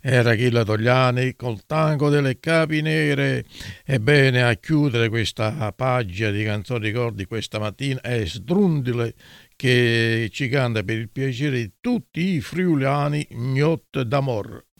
Era Achille Togliani col tango delle capi nere. Ebbene, a chiudere questa pagina di canzoni ricordi questa mattina è Strundile che ci canta per il piacere di tutti i friulani Gnot d'Amor.